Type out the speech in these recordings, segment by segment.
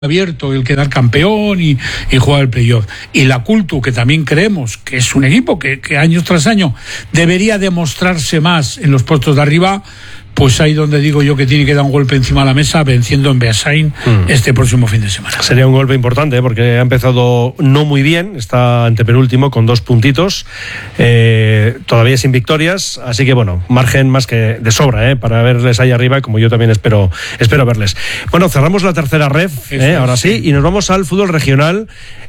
abierto el quedar campeón y jugar el playoff. Y la Cultu, que también creemos que es un equipo que año tras año debería demostrarse más en los puestos de arriba, pues ahí donde digo yo que tiene que dar un golpe encima de la mesa venciendo en Beasain este próximo fin de semana. Sería un golpe importante porque ha empezado no muy bien, está antepenúltimo con 2 puntitos, todavía sin victorias, así que bueno, margen más que de sobra para verles ahí arriba, como yo también espero verles. Bueno, cerramos la tercera ref, ahora sí, y nos vamos al fútbol regional.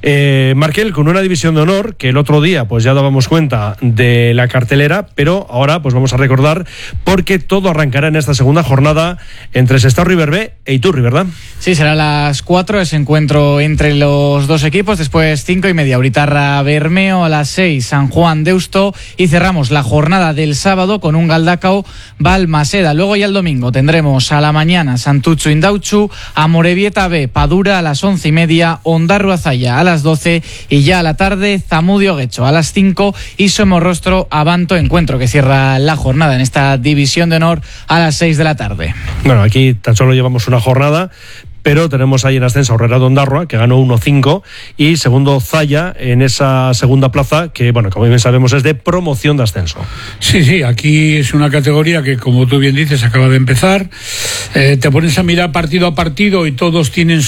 Markel, con una división de honor que el otro día pues ya dábamos cuenta de la cartelera, pero ahora pues vamos a recordar porque todo arrancará en esta segunda jornada entre Sestao River B e Iturri, ¿verdad? Sí, será a las 4 ese encuentro entre los dos equipos, después 5:30 Uritarra Bermeo, a las 6 San Juan Deusto, y cerramos la jornada del sábado con un Galdakao Balmaseda. Luego ya el domingo tendremos a la mañana Santutxu Indautxu, Amorebieta B Padura a las 11:30, Ondarrua Zalla a las 12 y ya a la tarde Zamudio Guecho a las 5 y Somorrostro Abanto, encuentro que cierra la jornada en esta división de honor a las 6 de la tarde. Bueno, aquí tan solo llevamos una jornada, pero tenemos ahí en ascenso a Herrera de Ondarroa, que ganó 1-5, y segundo Zalla en esa segunda plaza, que bueno, como bien sabemos es de promoción de ascenso. Sí, aquí es una categoría que, como tú bien dices, acaba de empezar. Te pones a mirar partido a partido y todos tienen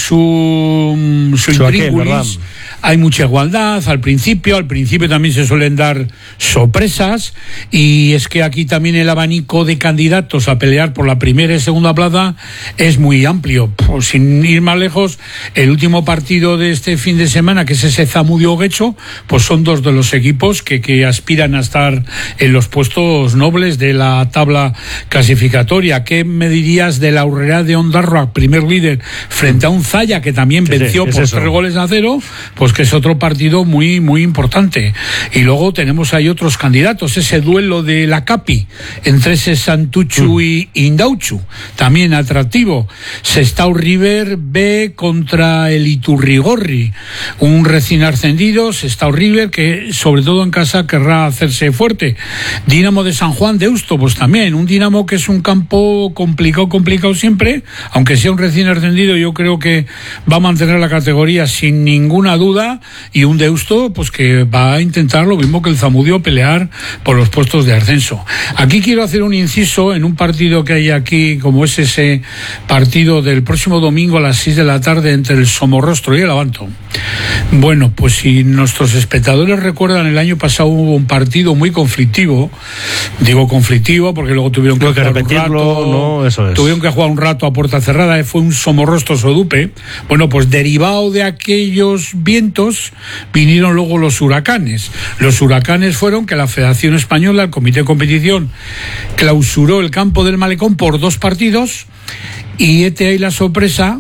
su intríngulis. Hay mucha igualdad al principio también se suelen dar sorpresas, y es que aquí también el abanico de candidatos a pelear por la primera y segunda plaza es muy amplio. Pues sin ir más lejos, el último partido de este fin de semana, que es ese Zamudio Guecho, pues son dos de los equipos que aspiran a estar en los puestos nobles de la tabla clasificatoria. ¿Qué me dirías de la Herrera de Ondarroa, primer líder, frente a un Zalla que también venció por 3-0? Pues que es otro partido muy, muy importante. Y luego tenemos ahí otros candidatos, ese duelo de la Capi entre ese Santutxu y Indautxu, también atractivo. Sestao River B contra el Iturrigorri, un recién ascendido, Sestao River, que sobre todo en casa querrá hacerse fuerte. Dinamo de San Juan Deusto, pues también un Dinamo que es un campo complicado siempre, aunque sea un recién ascendido, yo creo que va a mantener la categoría sin ninguna duda. Y un Deusto pues que va a intentar lo mismo que el Zamudio, pelear por los puestos de ascenso. Aquí quiero hacer un inciso en un partido que hay aquí, como es ese partido del próximo domingo a las 6 de la tarde entre el Somorrostro y el Abanto. Bueno, pues si nuestros espectadores recuerdan, el año pasado hubo un partido muy conflictivo. Digo conflictivo porque luego tuvieron que jugar repetirlo, un rato, no, eso es. Tuvieron que jugar un rato a puerta cerrada, fue un Somorrostro Sodupe. Bueno, pues derivado de aquellos vientos vinieron luego los huracanes. Los huracanes fueron que la Federación Española, el Comité de Competición, clausuró el campo del Malecón por 2 partidos, y hete ahí la sorpresa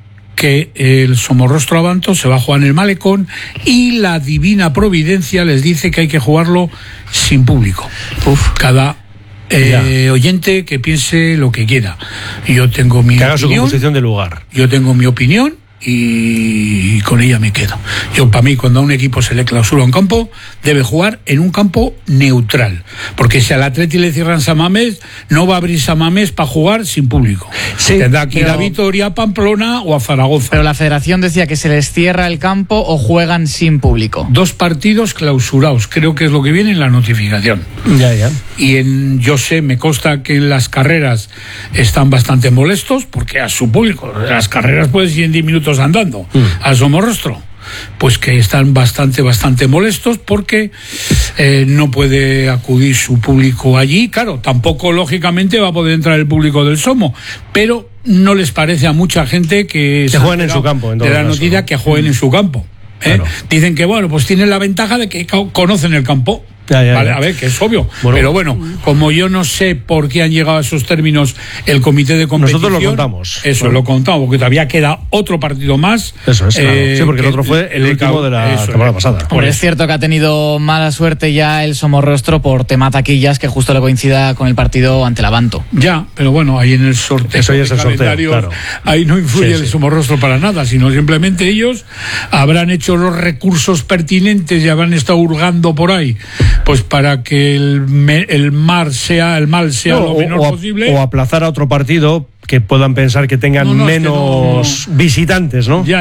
que el Somorrostro Abanto se va a jugar en el Malecón y la divina providencia les dice que hay que jugarlo sin público. Cada oyente que piense lo que quiera. Yo tengo mi opinión. Que haga su composición de lugar. Yo tengo mi opinión y con ella me quedo. Para mí, cuando a un equipo se le clausura un campo, debe jugar en un campo neutral, porque si al Atleti le cierran San Mamés, no va a abrir San Mamés para jugar sin público. Tendrá que ir a Vitoria, a Pamplona o a Zaragoza. Pero la Federación decía que se les cierra el campo o juegan sin público. 2 partidos clausurados, creo que es lo que viene en la notificación. Ya. Y yo sé, me consta que en las carreras están bastante molestos, porque a su público, las carreras puedes ir en 10 minutos andando al Somorrostro, pues que están bastante molestos porque no puede acudir su público allí. Claro, tampoco lógicamente va a poder entrar el público del Somo, pero no les parece a mucha gente que jueguen en su campo, de la noticia que jueguen en su campo. Claro. Dicen que bueno, pues tienen la ventaja de que conocen el campo. Vale, a ver, que es obvio. Pero bueno, como yo no sé por qué han llegado a esos términos el comité de competición, nosotros lo contamos. Eso lo contamos, porque todavía queda otro partido más. Eso es, claro. Sí, porque el otro fue el último de la temporada pasada. Hombre, es cierto que ha tenido mala suerte ya el Somorrostro por tema taquillas, que justo le coincida con el partido ante el Abanto. Ya, pero bueno, ahí en el sorteo. Eso ya es el sorteo, claro. Ahí no influye el Somorrostro para nada, sino simplemente ellos habrán hecho los recursos pertinentes y habrán estado hurgando por ahí pues para que el mal sea lo menor posible. O aplazar a otro partido que puedan pensar que tengan menos visitantes, ¿no? Ya,